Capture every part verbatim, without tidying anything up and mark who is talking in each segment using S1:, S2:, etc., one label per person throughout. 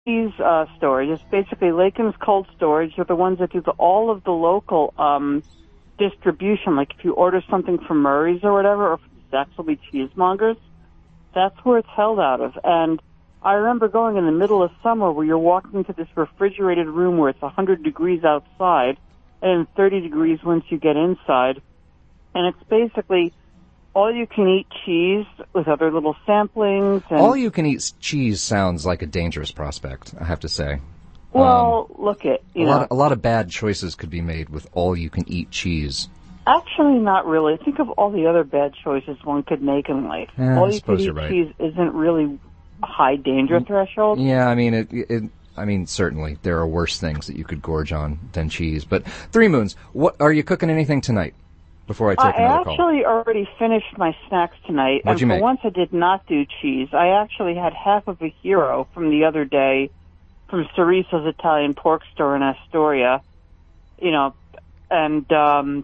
S1: cheese uh, storage. It's basically Lakeham's Cold Storage. They're the ones that do the, all of the local um, distribution. Like if you order something from Murray's or whatever, or from Zaxby Cheesemongers, that's where it's held out of. And I remember going in the middle of summer where you're walking into this refrigerated room where it's one hundred degrees outside and thirty degrees once you get inside. And it's basically all-you-can-eat cheese with other little samplings. And
S2: all-you-can-eat cheese sounds like a dangerous prospect, I have to say.
S1: Well, um, look at, you
S2: a
S1: know.
S2: Lot of, a lot of bad choices could be made with all-you-can-eat cheese.
S1: Actually, not really. Think of all the other bad choices one could make in life.
S2: Yeah,
S1: all-you-can-eat
S2: right.
S1: cheese isn't really a high danger threshold.
S2: Yeah, I mean, it, it, I mean, certainly there are worse things that you could gorge on than cheese. But Three Moons, what are you cooking anything tonight? Before I take
S1: I
S2: another call.
S1: actually already finished my snacks tonight,
S2: What'd
S1: and
S2: you
S1: for
S2: make?
S1: once I did not do cheese. I actually had half of a hero from the other day from Ceriso's Italian Pork Store in Astoria, you know, and um,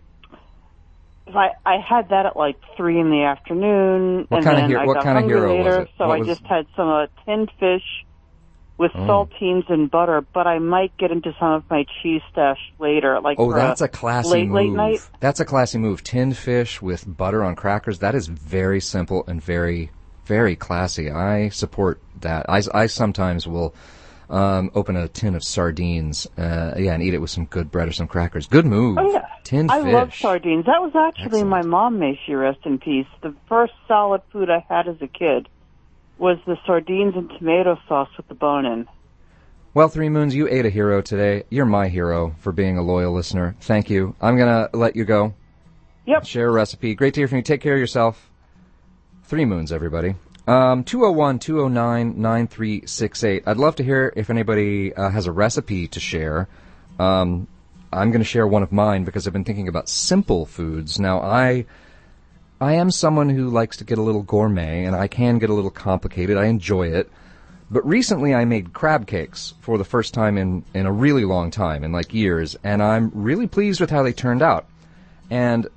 S1: I I had that at like three in the afternoon,
S2: What
S1: and
S2: kind
S1: then
S2: of hero?
S1: I
S2: What
S1: got
S2: kind of
S1: hungry
S2: hero
S1: later,
S2: was it?
S1: so
S2: What
S1: I
S2: was...
S1: just had some uh, tinned fish with
S2: oh.
S1: saltines and butter, but I might get into some of my cheese stash later. Like
S2: oh,
S1: for
S2: that's
S1: a,
S2: a classy
S1: late,
S2: move.
S1: Late night.
S2: That's a classy move. Tinned fish with butter on crackers. That is very simple and very, very classy. I support that. I, I sometimes will um, open a tin of sardines, uh, yeah, and eat it with some good bread or some crackers. Good move.
S1: Oh, yeah.
S2: Tinned
S1: I
S2: fish.
S1: love sardines. That was actually
S2: Excellent.
S1: my mom, may she rest in peace. The first solid food I had as a kid was the sardines and tomato sauce with the bone in.
S2: Well, Three Moons, you ate a hero today. You're my hero for being a loyal listener. Thank you. I'm going to let you go.
S1: Yep.
S2: Share a recipe. Great to hear from you. Take care of yourself. Three Moons, everybody. Um, two oh one, two oh nine, nine three six eight. I'd love to hear if anybody uh, has a recipe to share. Um, I'm going to share one of mine because I've been thinking about simple foods. Now, I... I am someone who likes to get a little gourmet, and I can get a little complicated. I enjoy it. But recently I made crab cakes for the first time in, in a really long time, in like years, and I'm really pleased with how they turned out. And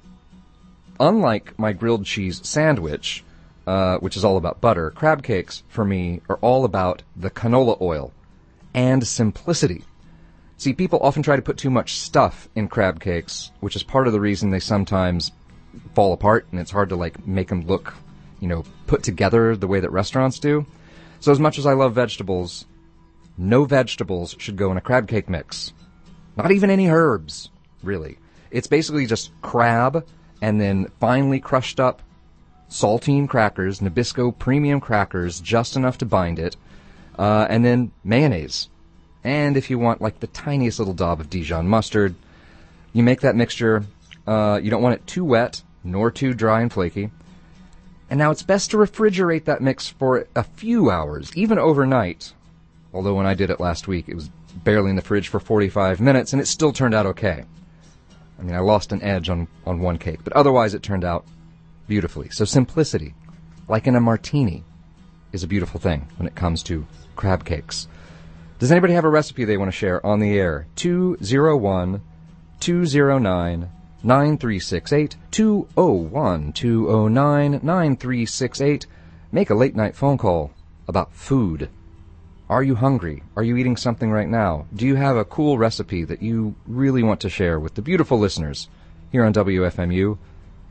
S2: unlike my grilled cheese sandwich, uh, which is all about butter, crab cakes, for me, are all about the canola oil and simplicity. See, people often try to put too much stuff in crab cakes, which is part of the reason they sometimes fall apart, and it's hard to, like, make them look, you know, put together the way that restaurants do. So as much as I love vegetables, no vegetables should go in a crab cake mix. Not even any herbs, really. It's basically just crab and then finely crushed up saltine crackers, Nabisco premium crackers, just enough to bind it, uh, and then mayonnaise. And if you want, like, the tiniest little daub of Dijon mustard, you make that mixture. Uh, you don't want it too wet, nor too dry and flaky. And now it's best to refrigerate that mix for a few hours, even overnight. Although when I did it last week, it was barely in the fridge for forty-five minutes, and it still turned out okay. I mean, I lost an edge on, on one cake, but otherwise it turned out beautifully. So simplicity, like in a martini, is a beautiful thing when it comes to crab cakes. Does anybody have a recipe they want to share on the air? two oh one, two oh nine, nine three six eight, two oh one, two oh nine, nine three six eight. Make a late-night phone call about food. Are you hungry? Are you eating something right now? Do you have a cool recipe that you really want to share with the beautiful listeners here on W F M U?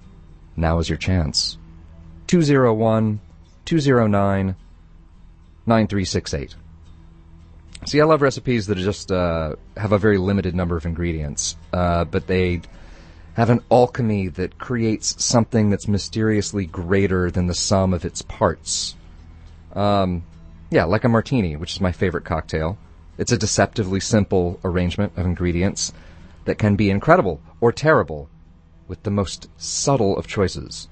S2: Now is your chance. two oh one, two oh nine, nine three six eight. See, I love recipes that just uh, have a very limited number of ingredients, uh, but they have an alchemy that creates something that's mysteriously greater than the sum of its parts. Um, yeah, like a martini, which is my favorite cocktail. It's a deceptively simple arrangement of ingredients that can be incredible or terrible with the most subtle of choices.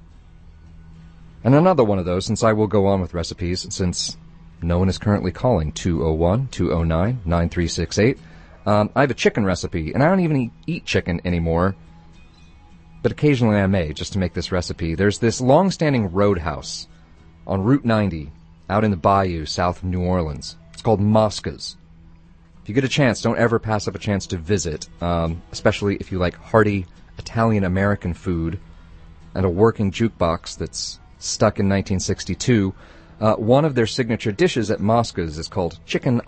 S2: And another one of those, since I will go on with recipes, since no one is currently calling two oh one, two oh nine, nine three six eight, um, I have a chicken recipe, and I don't even eat, eat chicken anymore, but occasionally I may, just to make this recipe. There's this long-standing roadhouse on Route ninety out in the bayou south of New Orleans. It's called Mosca's. If you get a chance, don't ever pass up a chance to visit, um, especially if you like hearty Italian-American food and a working jukebox that's stuck in nineteen sixty-two. Uh, one of their signature dishes at Mosca's is called chicken